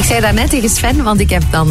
zei daarnet tegen Sven, want ik heb dan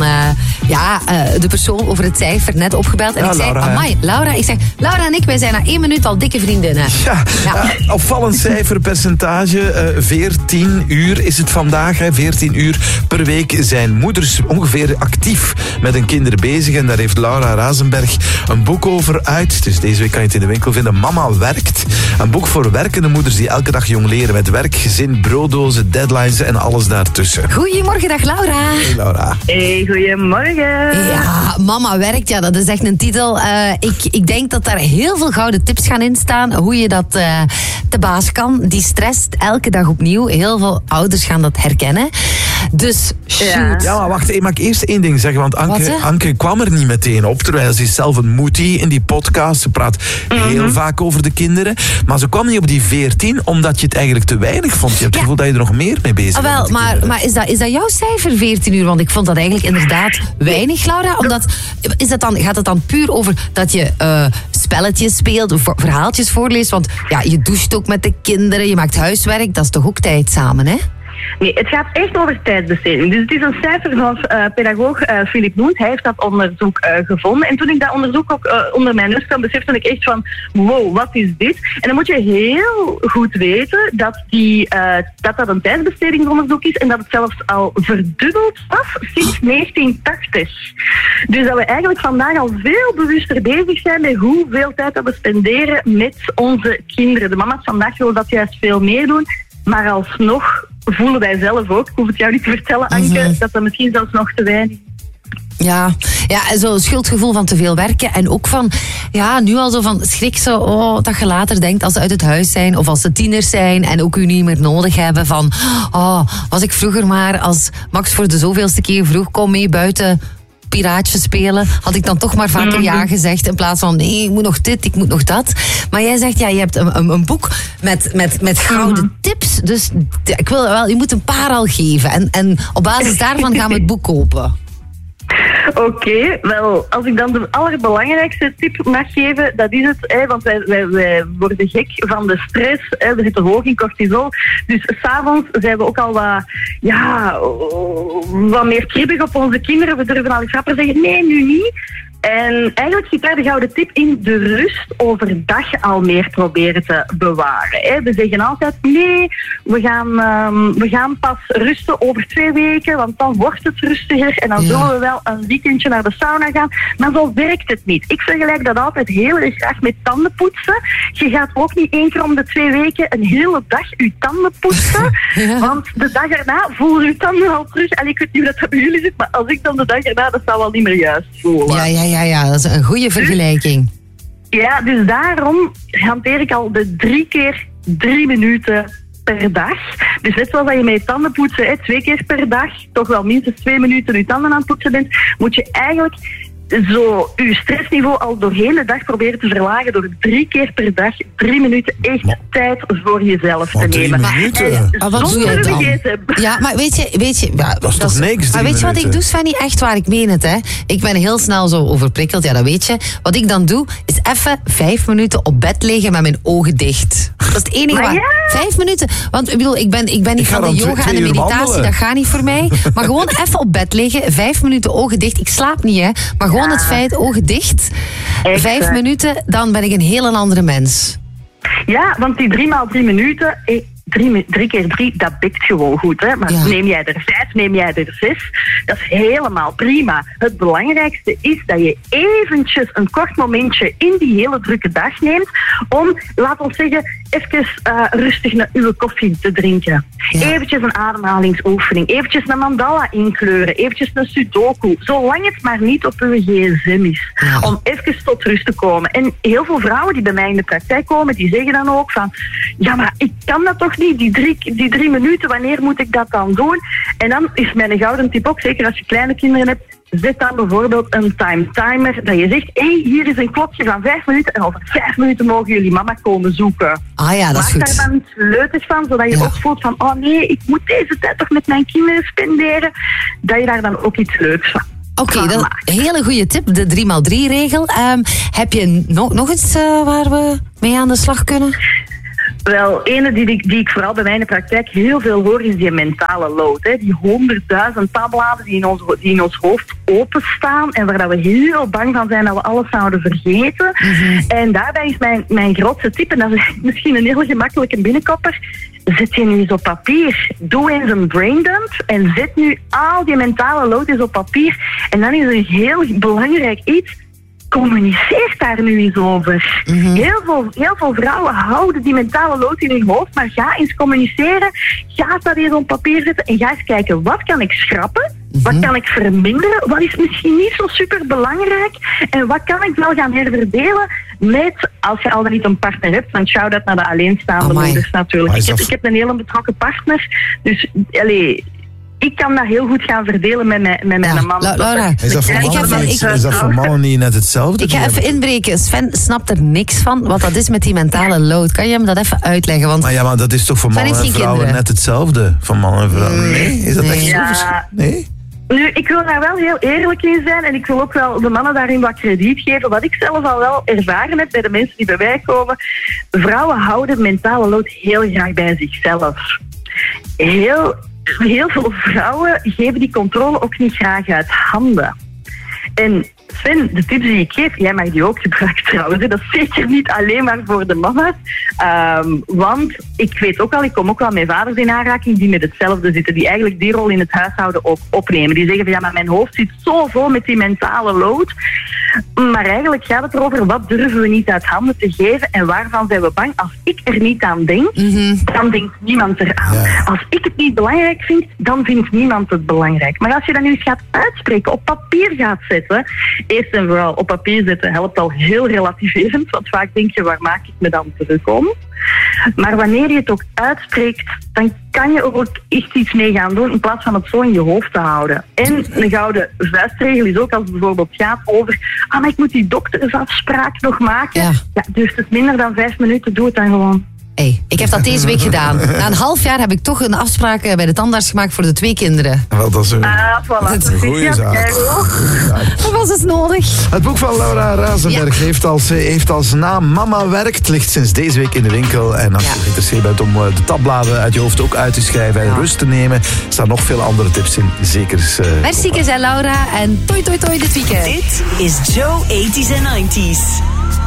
de persoon over het cijfer net opgebeld. En ik zei, amai, Laura. Ik zeg, Laura en ik, wij zijn na 1 minuut al dikke vriendinnen. Opvallend cijferpercentage. 14 uur is het vandaag. 14 uur per week zijn moeders ongeveer actief met hun kinderen bezig. En daar heeft Laura Razenberg een boek over uit. Dus deze week kan je het in de winkel vinden. Mama werkt. Een boek voor werkende moeders die elke dag jong leren met werk, gezin, brooddozen, deadlines en alles daartussen. Goedemorgen, dag Laura. Hey Laura. Hey, goedemorgen. Ja, mama werkt, ja, dat is echt een titel. Ik denk dat daar heel veel gouden tips gaan in staan. Hoe je dat te baas kan. Die stresst elke dag opnieuw. Heel veel ouders gaan dat herkennen. Dus shoot. Ja, maar wacht, mag ik eerst één ding zeggen? Want Anke kwam er niet meteen op. Terwijl ze is zelf een moetie in die podcast. Ze praat heel vaak over de kinderen. Maar ze kwam niet op die 14, omdat je het eigenlijk te weinig vond. Je hebt het gevoel dat je er nog meer mee bezig bent. Maar is dat jouw cijfer, 14 uur? Want ik vond dat eigenlijk inderdaad weinig, Laura. Omdat, gaat het dan puur over dat je spelletjes speelt, verhaaltjes voorleest? Want ja, je doucht ook met de kinderen, je maakt huiswerk. Dat is toch ook tijd samen, hè? Nee, het gaat echt over tijdsbesteding. Dus het is een cijfer van pedagoog Philip Noent. Hij heeft dat onderzoek gevonden. En toen ik dat onderzoek ook onder mijn neus kwam, besefte ik echt van, wow, wat is dit? En dan moet je heel goed weten dat dat een tijdsbestedingsonderzoek is en dat het zelfs al verdubbeld was sinds 1980. Dus dat we eigenlijk vandaag al veel bewuster bezig zijn met hoeveel tijd dat we spenderen met onze kinderen. De mama's vandaag willen dat juist veel meer doen, maar alsnog voelen wij zelf ook, ik hoef het jou niet te vertellen, Anke, dat misschien zelfs nog te weinig is. Ja, zo'n schuldgevoel van te veel werken. En ook van, nu al zo van schrik zo, dat je later denkt als ze uit het huis zijn of als ze tieners zijn en ook u niet meer nodig hebben van, was ik vroeger maar als Max voor de zoveelste keer vroeg, kom mee buiten piraatje spelen, had ik dan toch maar vaker ja gezegd in plaats van nee, ik moet nog dit, ik moet nog dat. Maar jij zegt, je hebt een boek met gouden tips, dus ik wil wel, je moet een paar al geven en op basis daarvan gaan we het boek kopen. Oké, wel, als ik dan de allerbelangrijkste tip mag geven, dat is het, want wij worden gek van de stress, we zitten hoog in cortisol, dus 's avonds zijn we ook al wat meer kribbig op onze kinderen, we durven al eens rapper zeggen, nee, nu niet. En eigenlijk zit daar de gouden tip in, de rust overdag al meer proberen te bewaren. We zeggen altijd, nee, we gaan pas rusten over 2 weken, want dan wordt het rustiger en dan zullen we wel een weekendje naar de sauna gaan. Maar zo werkt het niet. Ik vergelijk dat altijd heel erg graag met tandenpoetsen. Je gaat ook niet 1 keer om de 2 weken een hele dag je tanden poetsen, want de dag erna voelen je tanden al terug. En ik weet niet hoe dat bij jullie zit, maar als ik dan de dag erna, dat zou wel niet meer juist voelen. Ja, dat is een goede vergelijking. Ja, dus daarom hanteer ik al de 3 keer 3 minuten per dag. Dus net zoals dat je met je tanden poetsen 2 keer per dag, toch wel minstens 2 minuten je tanden aan het poetsen bent, moet je eigenlijk zo je stressniveau al doorheen de dag proberen te verlagen door 3 keer per dag 3 minuten echt tijd voor jezelf te nemen. 3 minuten? Wat doe je dan? Ja, maar weet je, dat is toch niks? Maar weet je wat ik doe, Svenny? Echt waar, ik meen het, hè. Ik ben heel snel zo overprikkeld, ja, dat weet je. Wat ik dan doe, is even 5 minuten op bed liggen met mijn ogen dicht. Dat is het enige waar. 5 minuten. Want ik bedoel, ik ben niet van de yoga en de meditatie, dat gaat niet voor mij. Maar gewoon even op bed liggen, 5 minuten ogen dicht. Ik slaap niet, hè. Maar gewoon het feit, ogen dicht, 5 minuten, dan ben ik een heel andere mens. Ja, want die 3 x 3 minuten, 3 keer 3, dat bikt gewoon goed. Hè? Maar neem jij er 5, neem jij er 6, dat is helemaal prima. Het belangrijkste is dat je eventjes een kort momentje in die hele drukke dag neemt om, laat ons zeggen, even rustig naar uw koffie te drinken. Ja. Eventjes een ademhalingsoefening, eventjes een mandala inkleuren, eventjes een sudoku, zolang het maar niet op uw gsm is. Ja. Om even tot rust te komen. En heel veel vrouwen die bij mij in de praktijk komen, die zeggen dan ook van, ja, maar ik kan dat toch niet, die 3 minuten, wanneer moet ik dat dan doen? En dan is mijn gouden tip ook, zeker als je kleine kinderen hebt, zet dan bijvoorbeeld een timer, dat je zegt, hey, hier is een klokje van 5 minuten en over 5 minuten mogen jullie mama komen zoeken. Ah ja, dat is goed. Maak daar dan iets leukers van, zodat je ook voelt van, oh nee, ik moet deze tijd toch met mijn kinderen spenderen, dat je daar dan ook iets leuks van. Oké, dat is een hele goede tip, de 3x3-regel. Heb je nog iets waar we mee aan de slag kunnen? Wel, ene die ik vooral bij mij in de praktijk heel veel hoor, is die mentale load. Hè. Die 100.000 tabbladen die in ons hoofd openstaan en waar dat we heel bang van zijn dat we alles zouden vergeten. En daarbij is mijn grootste tip, en dat is misschien een heel gemakkelijke binnenkopper, zet je nu eens op papier. Doe eens een braindump en zet nu al die mentale load eens op papier. En dan is er een heel belangrijk iets. Communiceer daar nu eens over. Heel veel vrouwen houden die mentale lood in hun hoofd, maar ga eens communiceren. Ga dat eens op papier zetten en ga eens kijken, wat kan ik schrappen? Wat kan ik verminderen? Wat is misschien niet zo super belangrijk? En wat kan ik wel gaan herverdelen met, als je al dan niet een partner hebt, dan shout-out naar de alleenstaande moeders natuurlijk. Ik heb een hele betrokken partner, dus ik kan dat heel goed gaan verdelen met mijn man. Laura, is dat voor mannen niet net hetzelfde? Ik ga even inbreken. Sven snapt er niks van wat dat is met die mentale load. Kan je hem dat even uitleggen? Want maar dat is toch voor mannen en vrouwen net hetzelfde? Van mannen en vrouwen? Nee, is dat echt zo verschil? Nee? Nu, ik wil daar wel heel eerlijk in zijn en ik wil ook wel de mannen daarin wat krediet geven. Wat ik zelf al wel ervaren heb bij de mensen die bij mij komen. Vrouwen houden mentale load heel graag bij zichzelf. Heel veel vrouwen geven die controle ook niet graag uit handen. En Sven, de tips die ik geef, jij mag die ook gebruiken trouwens. Dat is zeker niet alleen maar voor de mama's. Want ik weet ook al, ik kom ook wel met vaders in aanraking die met hetzelfde zitten. Die eigenlijk die rol in het huishouden ook opnemen. Die zeggen van maar mijn hoofd zit zo vol met die mentale load. Maar eigenlijk gaat het erover, wat durven we niet uit handen te geven en waarvan zijn we bang? Als ik er niet aan denk, dan denkt niemand eraan. Ja. Als ik het niet belangrijk vind, dan vindt niemand het belangrijk. Maar als je dat nu eens gaat uitspreken, op papier gaat zetten, eerst en vooral op papier zetten helpt al heel relativerend, want vaak denk je, waar maak ik me dan terug om? Maar wanneer je het ook uitspreekt, dan kan je er ook echt iets mee gaan doen in plaats van het zo in je hoofd te houden. En een gouden vuistregel is ook als het bijvoorbeeld gaat over maar ik moet die doktersafspraak nog maken. Ja, duurt het minder dan 5 minuten, doe het dan gewoon. Ik heb dat deze week gedaan. Na een half jaar heb ik toch een afspraak bij de tandarts gemaakt voor de 2 kinderen. Wel, dat is een goede zaak. Dat was dus nodig. Het boek van Laura Razenberg heeft als naam Mama Werkt. Ligt sinds deze week in de winkel. En als je geïnteresseerd bent om de tabbladen uit je hoofd ook uit te schrijven en rust te nemen, staan nog veel andere tips in. Zeker. Merci, zei Laura. En toi toi toi dit weekend. Dit is Joe 80s en 90s.